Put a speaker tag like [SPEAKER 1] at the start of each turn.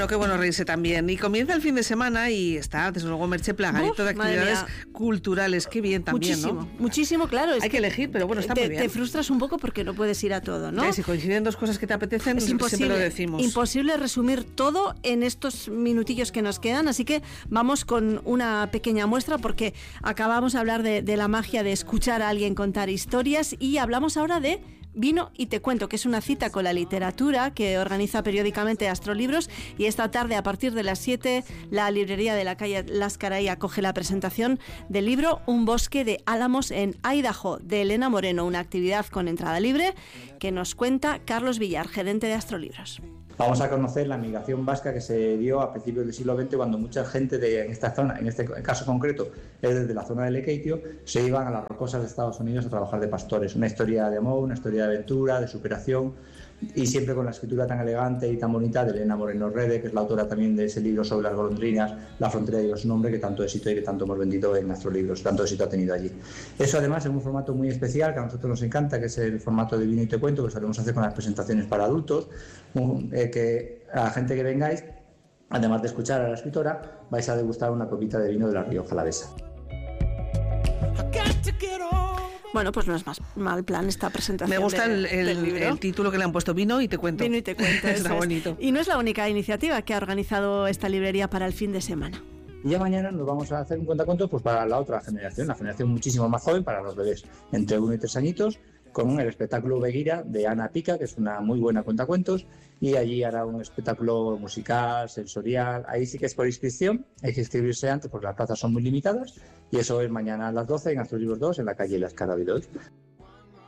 [SPEAKER 1] qué bueno reírse también. Y comienza el fin de semana y está, desde luego, Merche plagadito de actividades culturales. Qué bien también,
[SPEAKER 2] muchísimo,
[SPEAKER 1] ¿no?
[SPEAKER 2] Muchísimo, claro.
[SPEAKER 1] Hay que elegir, pero bueno, está muy bien.
[SPEAKER 2] Te frustras un poco porque no puedes ir a todo, ¿no?
[SPEAKER 1] Si coinciden dos cosas que te apetecen, es imposible, siempre lo decimos.
[SPEAKER 2] Imposible resumir todo en estos minutillos que nos quedan, así que vamos con una pequeña muestra porque acabamos de hablar de la magia de escuchar a alguien contar historias y hablamos ahora de Vino y te cuento, que es una cita con la literatura que organiza periódicamente Astrolibros, y esta tarde a partir de las 7 la librería de la calle Las Caray acoge la presentación del libro Un bosque de álamos en Idaho de Elena Moreno, una actividad con entrada libre que nos cuenta Carlos Villar, gerente de Astrolibros.
[SPEAKER 3] Vamos a conocer la migración vasca que se dio a principios del siglo XX, cuando mucha gente en esta zona, en este caso concreto, es desde la zona del Lequeitio, se iban a las rocosas de Estados Unidos a trabajar de pastores. Una historia de amor, una historia de aventura, de superación, y siempre con la escritura tan elegante y tan bonita de Elena Moreno Rede, que es la autora también de ese libro sobre las golondrinas, La frontera lleva su nombre, que tanto éxito y que tanto hemos vendido en Astrolibros, tanto éxito ha tenido allí. Eso además es un formato muy especial que a nosotros nos encanta, que es el formato de Vino y te cuento, que solemos hacer con las presentaciones para adultos, que a la gente que vengáis, además de escuchar a la escritora, vais a degustar una copita de vino de la Rioja Alavesa.
[SPEAKER 2] Bueno, pues no es más mal plan esta presentación.
[SPEAKER 1] Me gusta el título que le han puesto, Vino y te cuento.
[SPEAKER 2] Vino y te cuento.
[SPEAKER 1] Está bonito.
[SPEAKER 2] Y no es la única iniciativa que ha organizado esta librería para el fin de semana.
[SPEAKER 3] Y ya mañana nos vamos a hacer un cuentacuentos pues para la otra generación, la generación muchísimo más joven, para los bebés entre 1 y 3 añitos, con el espectáculo Beguira de Ana Pica, que es una muy buena cuentacuentos, y allí hará un espectáculo musical, sensorial. Ahí sí que es por inscripción, hay que inscribirse antes porque las plazas son muy limitadas, y eso es mañana a las 12 en Astrolibros 2, en la calle Las Carabidos.